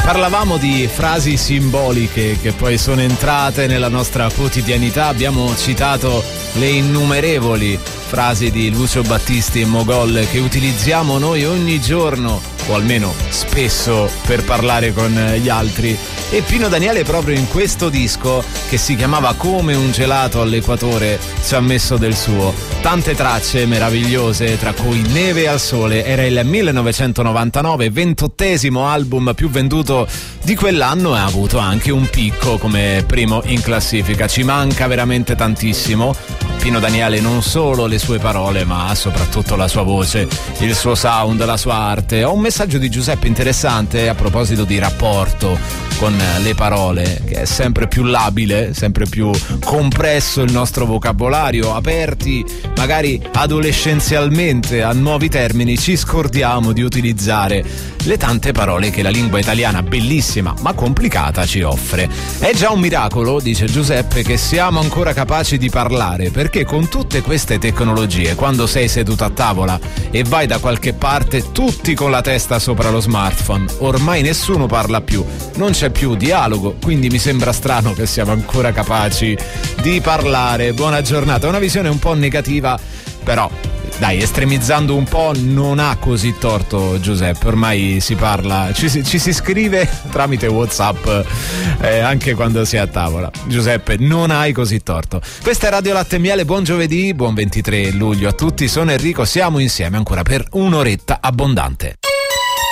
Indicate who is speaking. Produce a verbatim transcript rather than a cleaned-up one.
Speaker 1: Parlavamo di frasi simboliche che poi sono entrate nella nostra quotidianità, abbiamo citato le innumerevoli frasi di Lucio Battisti e Mogol che utilizziamo noi ogni giorno, o almeno spesso, per parlare con gli altri. E Pino Daniele proprio in questo disco, che si chiamava Come un gelato all'equatore, ci ha messo del suo. Tante tracce meravigliose, tra cui Neve al sole. Era il millenovecentonovantanove, ventottesimo album più venduto di quell'anno, e ha avuto anche un picco come primo in classifica. Ci manca veramente tantissimo Pino Daniele, non solo le sue parole, ma soprattutto la sua voce, il suo sound, la sua arte. Ho un messaggio di Giuseppe interessante a proposito di rapporto con le parole, che è sempre più labile, sempre più compresso il nostro vocabolario, aperti magari adolescenzialmente a nuovi termini, ci scordiamo di utilizzare le tante parole che la lingua italiana, bellissima ma complicata, ci offre. È già un miracolo, dice Giuseppe, che siamo ancora capaci di parlare, perché con tutte queste tecnologie, quando sei seduto a tavola e vai da qualche parte, tutti con la testa sopra lo smartphone, ormai nessuno parla più, non c'è più dialogo, quindi mi sembra strano che siamo ancora capaci di parlare. Buona giornata. Una visione un po' negativa, però dai, estremizzando un po', non ha così torto Giuseppe. Ormai si parla, ci si, ci si scrive tramite WhatsApp eh, anche quando si è a tavola. Giuseppe, non hai così torto. Questa è Radio Latte e Miele, buon giovedì, buon ventitré luglio a tutti. Sono Enrico, siamo insieme ancora per un'oretta abbondante.